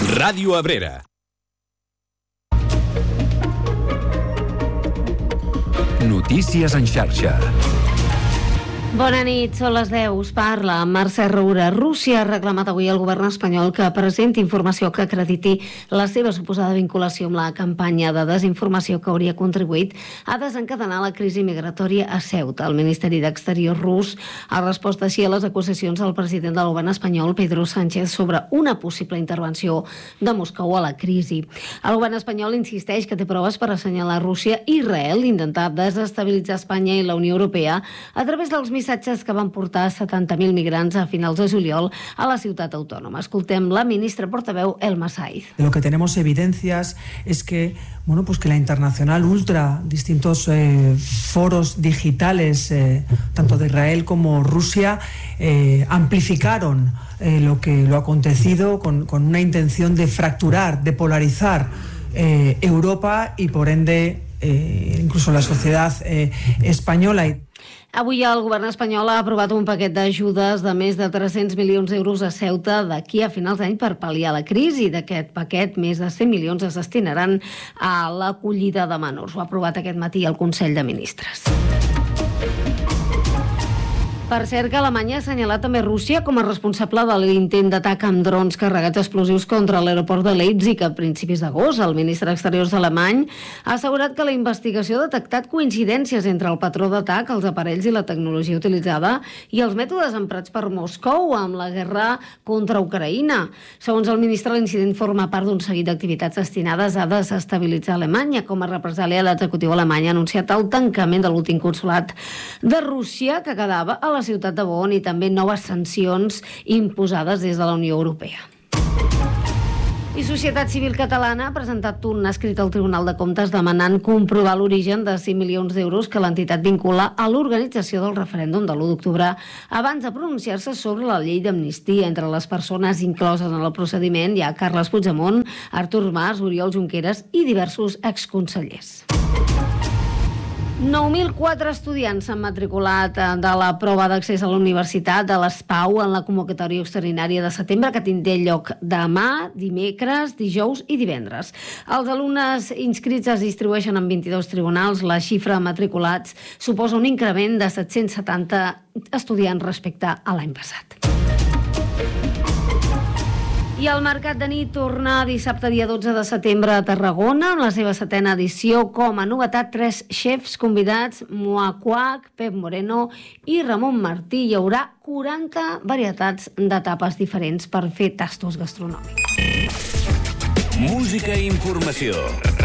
Ràdio Abrera. Notícies en xarxa. Bona nit, són les 10. Us parla Mercè Roura. Rússia ha reclamat avui al govern espanyol que presenti informació que acrediti la seva suposada vinculació amb la campanya de desinformació que hauria contribuït a desencadenar la crisi migratòria a Ceuta. El Ministeri d'Exteriors rus ha respost així a les acusacions del president del govern espanyol, Pedro Sánchez, sobre una possible intervenció de Moscou a la crisi. El govern espanyol insisteix que té proves per assenyalar Rússia i Israel d'intentar desestabilitzar Espanya i la Unió Europea a través dels missatges que van portar 70.000 migrants a finals de juliol a la ciutat autònoma. Escoltem la ministra portaveu Elma Saiz. Lo que tenemos evidencias es que, que la Internacional Ultra, distintos foros digitales, tanto de Israel como Rusia, amplificaron lo acontecido con una intención de fracturar, de polarizar Europa y por ende incluso la sociedad española. Avui el govern espanyol ha aprovat un paquet d'ajudes de més de 300 milions d'euros a Ceuta d'aquí a finals d'any per pal·liar la crisi. D'aquest paquet, més de 100 milions es destinaran a l'acollida de menors. Ho ha aprovat aquest matí el Consell de Ministres. Per cert, que Alemanya ha assenyalat també Rússia com a responsable de l'intent d'atac amb drons carregats explosius contra l'aeroport de Leipzig a principis d'agost. El ministre d'Exteriors alemany ha assegurat que la investigació ha detectat coincidències entre el patró d'atac, els aparells i la tecnologia utilitzada i els mètodes emprats per Moscou amb la guerra contra Ucraïna. Segons el ministre, l'incident forma part d'un seguit d'activitats destinades a desestabilitzar Alemanya. Com a represàlia, l'executiu alemany ha anunciat el tancament de l'últim consolat de Rússia que quedava a la ciutat de Bonn i també noves sancions imposades des de la Unió Europea. I Societat Civil Catalana ha presentat un escrit al Tribunal de Comptes demanant comprovar l'origen de 5 milions d'euros que l'entitat vincula a l'organització del referèndum de l'1 d'octubre abans de pronunciar-se sobre la llei d'amnistia. Entre les persones incloses en el procediment hi ha Carles Puigdemont, Artur Mas, Oriol Junqueras i diversos exconsellers. 9.004 estudiants s'han matriculat de la prova d'accés a la Universitat de l'ESPAU en la convocatòria extraordinària de setembre que tindrà lloc demà, dimecres, dijous i divendres. Els alumnes inscrits es distribueixen en 22 tribunals. La xifra de matriculats suposa un increment de 770 estudiants respecte a l'any passat. I el Mercat de nit torna dissabte dia 12 de setembre a Tarragona amb la seva 7a edició. Com a novetat, 3 xefs convidats, Moa Quach, Pep Moreno i Ramon Martí. Hi haurà 40 varietats de tapes diferents per fer tastos gastronòmics. Música i informació.